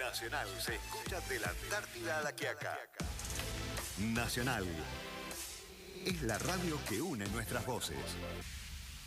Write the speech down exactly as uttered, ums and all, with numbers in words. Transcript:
Nacional se escucha de la Antártida a la Quiaca. Nacional es la radio que une nuestras voces.